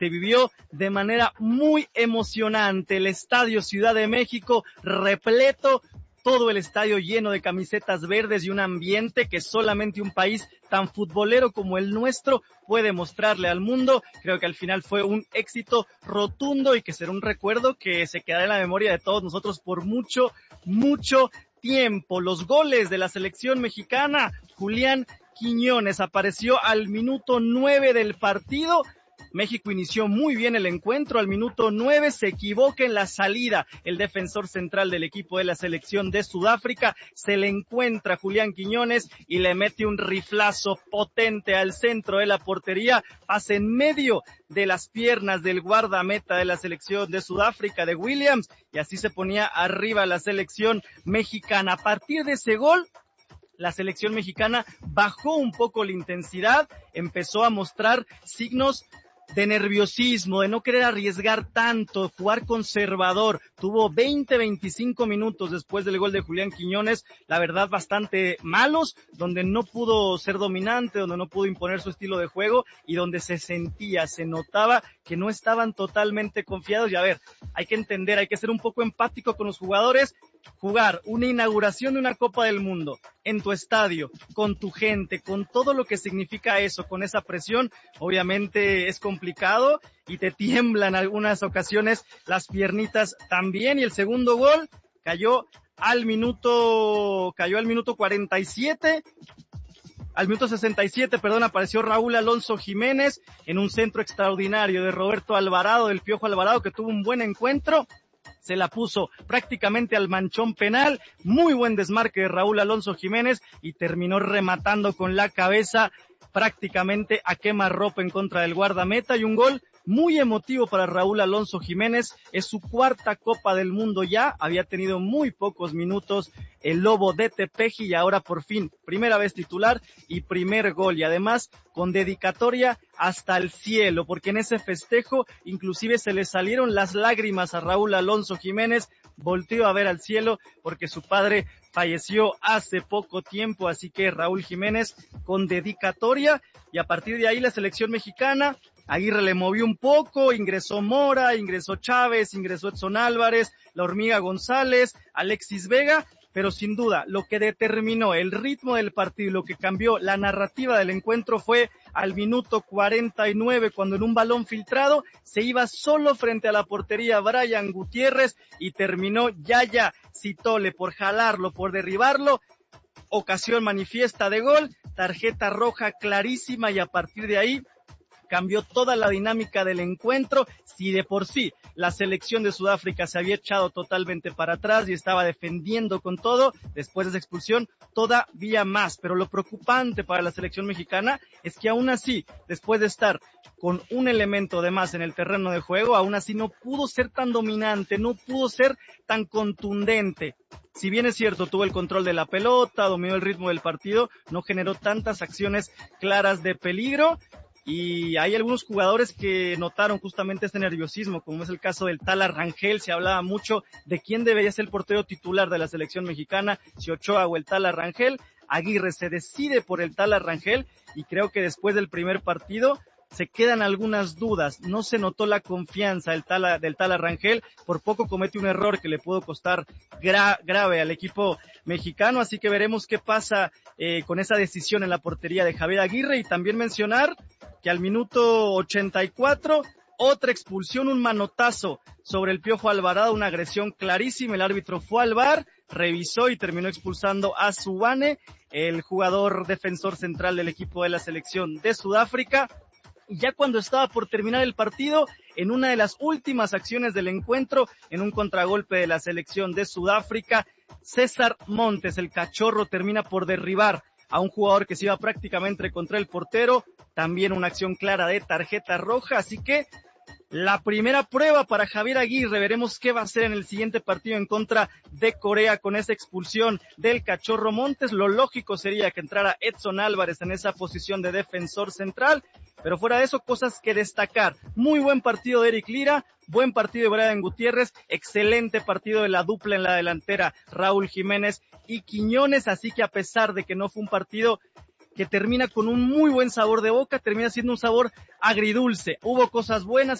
se vivió de manera muy emocionante. El Estadio Ciudad de México repleto, todo el estadio lleno de camisetas verdes y un ambiente que solamente un país tan futbolero como el nuestro puede mostrarle al mundo. Creo que al final fue un éxito rotundo y que será un recuerdo que se quedará en la memoria de todos nosotros por mucho, mucho tiempo. Los goles de la selección mexicana: Julián Quiñones apareció al minuto 9 del partido. México inició muy bien el encuentro. Al minuto 9 se equivoca en la salida el defensor central del equipo de la selección de Sudáfrica. Se le encuentra Julián Quiñones y le mete un riflazo potente al centro de la portería. Pasa en medio de las piernas del guardameta de la selección de Sudáfrica, de Williams, y así se ponía arriba la selección mexicana. A partir de ese gol, la selección mexicana bajó un poco la intensidad, empezó a mostrar signos de nerviosismo, de no querer arriesgar tanto, jugar conservador. Tuvo 20-25 minutos después del gol de Julián Quiñones, la verdad bastante malos, donde no pudo ser dominante, donde no pudo imponer su estilo de juego y donde se sentía, se notaba que no estaban totalmente confiados. Y a ver, hay que entender, hay que ser un poco empático con los jugadores. Jugar una inauguración de una Copa del Mundo en tu estadio, con tu gente, con todo lo que significa eso, con esa presión, obviamente es complicado y te tiemblan en algunas ocasiones las piernitas también. Y el segundo gol cayó al minuto 47. Al minuto 67, apareció Raúl Alonso Jiménez en un centro extraordinario de Roberto Alvarado, del Piojo Alvarado, que tuvo un buen encuentro. Se la puso prácticamente al manchón penal, muy buen desmarque de Raúl Alonso Jiménez y terminó rematando con la cabeza prácticamente a quemarropa en contra del guardameta. Y un gol muy emotivo para Raúl Alonso Jiménez, es su cuarta Copa del Mundo ya, había tenido muy pocos minutos el Lobo de Tepeji y ahora por fin, primera vez titular y primer gol, y además con dedicatoria hasta el cielo, porque en ese festejo inclusive se le salieron las lágrimas a Raúl Alonso Jiménez, volteó a ver al cielo porque su padre falleció hace poco tiempo, así que Raúl Jiménez con dedicatoria. Y a partir de ahí la selección mexicana, Aguirre le movió un poco, ingresó Mora, ingresó Chávez, ingresó Edson Álvarez, La Hormiga González, Alexis Vega, pero sin duda lo que determinó el ritmo del partido, lo que cambió la narrativa del encuentro fue al minuto 49, cuando en un balón filtrado se iba solo frente a la portería Brian Gutiérrez y terminó Yaya Citole por jalarlo, por derribarlo. Ocasión manifiesta de gol, tarjeta roja clarísima, y a partir de ahí cambió toda la dinámica del encuentro. Si de por sí la selección de Sudáfrica se había echado totalmente para atrás y estaba defendiendo con todo, después de esa expulsión todavía más. Pero lo preocupante para la selección mexicana es que aún así, después de estar con un elemento de más en el terreno de juego, aún así no pudo ser tan dominante, no pudo ser tan contundente. Si bien es cierto, tuvo el control de la pelota, dominó el ritmo del partido, no generó tantas acciones claras de peligro. Y hay algunos jugadores que notaron justamente este nerviosismo, como es el caso del Tala Rangel. Se hablaba mucho de quién debería ser el portero titular de la selección mexicana, si Ochoa o el Tala Rangel. Aguirre se decide por el Tala Rangel y creo que después del primer partido se quedan algunas dudas, no se notó la confianza del Tala Rangel, por poco comete un error que le pudo costar grave al equipo mexicano, así que veremos qué pasa con esa decisión en la portería de Javier Aguirre. Y también mencionar que al minuto 84, otra expulsión, un manotazo sobre el Piojo Alvarado, una agresión clarísima, el árbitro fue al VAR, revisó y terminó expulsando a Subane, el jugador defensor central del equipo de la selección de Sudáfrica. Y ya cuando estaba por terminar el partido, en una de las últimas acciones del encuentro, en un contragolpe de la selección de Sudáfrica, César Montes, el cachorro, termina por derribar a un jugador que se iba prácticamente contra el portero, también una acción clara de tarjeta roja, así que la primera prueba para Javier Aguirre, veremos qué va a hacer en el siguiente partido en contra de Corea con esa expulsión del Cachorro Montes. Lo lógico sería que entrara Edson Álvarez en esa posición de defensor central, pero fuera de eso, cosas que destacar. Muy buen partido de Eric Lira, buen partido de Brian Gutiérrez, excelente partido de la dupla en la delantera, Raúl Jiménez y Quiñones, así que a pesar de que no fue un partido que termina con un muy buen sabor de boca, termina siendo un sabor agridulce. Hubo cosas buenas,